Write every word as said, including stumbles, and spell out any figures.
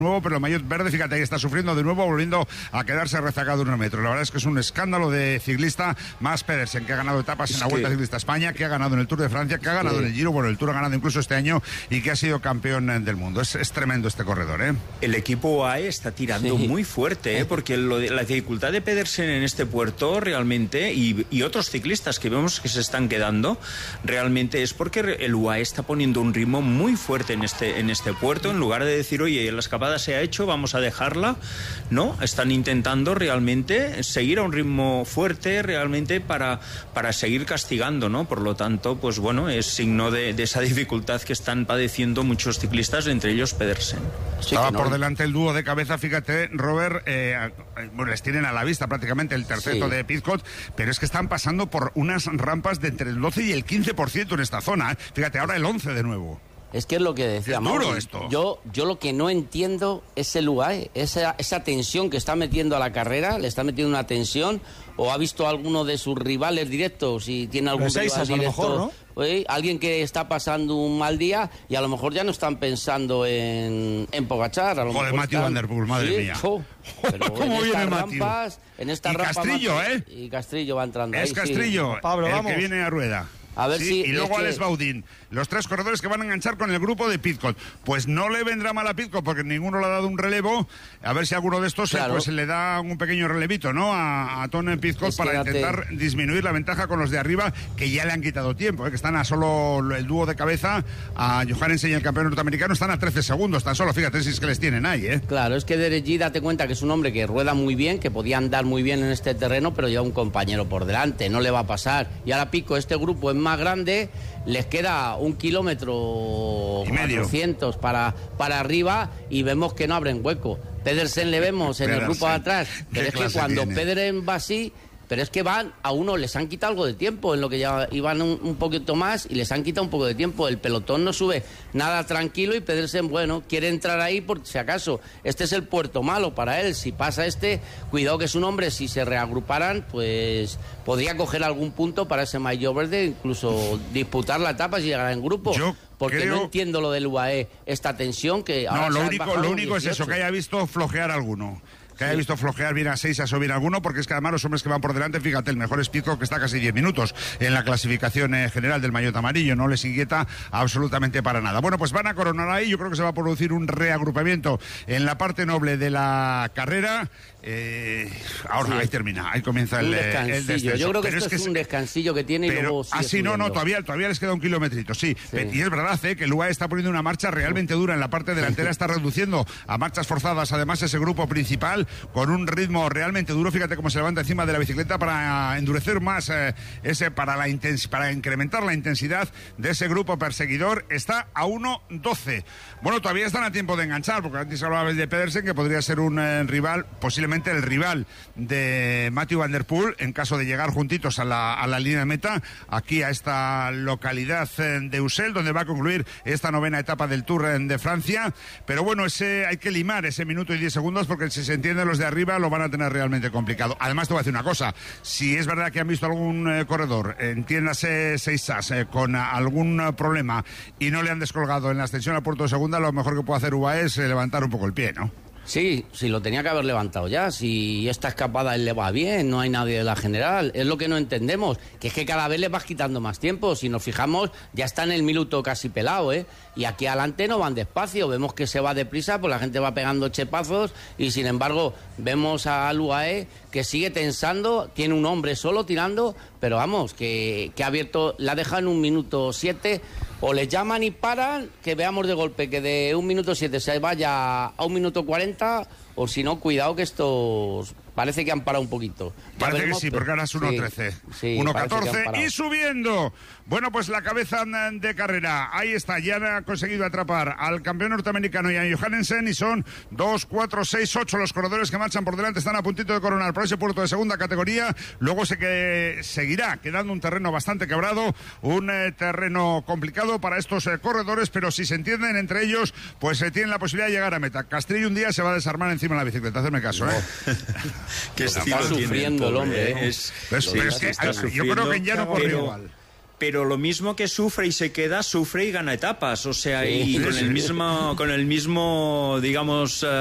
nuevo, pero el maillot verde, fíjate, ahí está sufriendo de nuevo, volviendo a quedarse rezagado en un metro. La verdad es que es un escándalo de ciclista. Más Pedersen, que ha ganado etapas es en la Vuelta que... Ciclista a España, que ha ganado en el Tour de Francia, que ha ganado sí. en el Giro, bueno, el Tour ha ganado incluso este año y que ha sido campeón del mundo. Es, es tremendo este corredor, ¿eh? El equipo U A E está tirando sí. muy fuerte, ¿eh? Porque lo de, la dificultad de Pedersen en este puerto realmente, y, y otros ciclistas que vemos que se están quedando, realmente es porque el U A E está poniendo un ritmo muy fuerte en este, en este puerto, en lugar de decir, oye, la escapada se ha hecho, vamos a dejarla, ¿no? Están intentando realmente seguir a un ritmo fuerte realmente para, para seguir castigando, ¿no? Por lo tanto, pues bueno, es signo de, de esa dificultad que están padeciendo muchos ciclistas, entre ellos Pedersen. Sí, Estaba no... por delante el dúo de cabeza, fíjate, Robert, eh, bueno, les tienen a la vista prácticamente el terceto sí. de Pidcock, pero es que están pasando por unas rampas de entre el doce y el quince por ciento en esta zona, ¿eh? Fíjate, ahora el once de nuevo. Es que es lo que decía es duro esto. Yo, yo lo que no entiendo es el U A E, esa, esa tensión que está metiendo a la carrera, le está metiendo una tensión, o ha visto a alguno de sus rivales directos y tiene algún rival directo, a lo mejor, ¿no? Pues, alguien que está pasando un mal día y a lo mejor ya no están pensando en, en Pogačar. A lo Joder, mejor Matthew están... van der Poel, madre sí, mía. Oh, pero ¿cómo en viene rampas, en estas y rampas Castrillo, más... ¿eh? Y Castrillo va entrando es ahí, Castrillo, sí. Pablo, el vamos. que viene a rueda. A ver sí, si, y luego es que... Alex Baudin, los tres corredores que van a enganchar con el grupo de Pidcock. Pues no le vendrá mal a Pidcock porque ninguno le ha dado un relevo. A ver si alguno de estos claro. pues le da un pequeño relevito, ¿no? A, a Tony Pidcock es para intentar te... disminuir la ventaja con los de arriba, que ya le han quitado tiempo, ¿eh? Que están a solo el dúo de cabeza, a Johansen y el campeón norteamericano, están a trece segundos tan solo. Fíjate si es que les tienen ahí, ¿eh? Claro, es que Derek Yee, date cuenta que es un hombre que rueda muy bien, que podía andar muy bien en este terreno, pero lleva un compañero por delante, no le va a pasar. Y ahora Pidcock, este grupo es más grande, les queda un kilómetro y medio cuatrocientos para, para arriba y vemos que no abren hueco. Pedersen le vemos en Pedersen. El grupo de atrás, pero es que cuando tiene? Pedersen va así, pero es que van, a uno les han quitado algo de tiempo, en lo que ya iban un, un poquito más y les han quitado un poco de tiempo. El pelotón no sube nada tranquilo y Pedersen, bueno, quiere entrar ahí por si acaso. Este es el puerto malo para él. Si pasa este, cuidado que es un hombre, si se reagruparan, pues podría coger algún punto para ese maillot verde, incluso disputar la etapa si llegara en grupo. Yo Porque creo... no entiendo lo del U A E, esta tensión que... No, lo único, lo único es eso, que haya visto flojear alguno. Que haya visto flojear bien a seis, a subir alguno, porque es que además los hombres que van por delante, fíjate, el mejor es Pidcock, que está casi diez minutos en la clasificación eh, general del maillot amarillo, no les inquieta absolutamente para nada. Bueno, pues van a coronar ahí, yo creo que se va a producir un reagrupamiento en la parte noble de la carrera. Eh, ahora sí. ahí termina, ahí comienza el, el descenso. Yo creo que pero esto es, que es un descansillo que tiene y pero, luego sigue así subiendo. no, no, todavía, todavía les queda un kilometrito, sí. sí. Y es verdad eh, que el U A E está poniendo una marcha realmente dura en la parte delantera, está reduciendo a marchas forzadas, además ese grupo principal, con un ritmo realmente duro. Fíjate cómo se levanta encima de la bicicleta para endurecer más eh, ese, para, la intens- para incrementar la intensidad de ese grupo perseguidor. Está a uno doce. Bueno, todavía están a tiempo de enganchar, porque antes hablabais de Pedersen, que podría ser un eh, rival, posiblemente el rival de Matthew van der Poel, en caso de llegar juntitos a la, a la línea de meta, aquí a esta localidad de Ussel, donde va a concluir esta novena etapa del Tour de Francia. Pero bueno, ese hay que limar ese minuto y diez segundos, porque si se entienden los de arriba lo van a tener realmente complicado. Además te voy a decir una cosa, si es verdad que han visto algún eh, corredor, entiéndase seis as, eh, con algún eh, problema y no le han descolgado en la extensión al puerto de segunda, lo mejor que puede hacer U A E es eh, levantar un poco el pie, ¿no? Sí, sí, lo tenía que haber levantado ya. Si esta escapada él le va bien, no hay nadie de la general. Es lo que no entendemos, que es que cada vez le vas quitando más tiempo. Si nos fijamos, ya está en el minuto casi pelado, ¿eh? Y aquí adelante no van despacio. Vemos que se va deprisa, pues la gente va pegando chepazos y sin embargo vemos al U A E que sigue tensando, tiene un hombre solo tirando, pero vamos, que, que ha abierto, la deja en un minuto siete. O les llaman y paran, que veamos de golpe que de un minuto siete se vaya a un minuto cuarenta, o si no, cuidado que estos parece que han parado un poquito. Ya parece veremos, que sí, porque ahora es uno trece, sí, sí, uno catorce y subiendo. Bueno, pues la cabeza de carrera, ahí está, ya han conseguido atrapar al campeón norteamericano y a Johansen, y son dos, cuatro, seis, ocho los corredores que marchan por delante, están a puntito de coronar por ese puerto de segunda categoría. Luego se que seguirá quedando un terreno bastante quebrado, un eh, terreno complicado para estos eh, corredores, pero si se entienden entre ellos, pues se eh, tienen la posibilidad de llegar a meta. Castrillo un día se va a desarmar encima de la bicicleta, hacerme caso, ¿eh? Qué está sufriendo el, pobre, el hombre, ¿eh? Es, pero, sí, pero es que hay, yo creo que ya no corre igual. pero lo mismo que sufre y se queda, sufre y gana etapas, o sea, Sí, y sí, con sí. el mismo, con el mismo, digamos,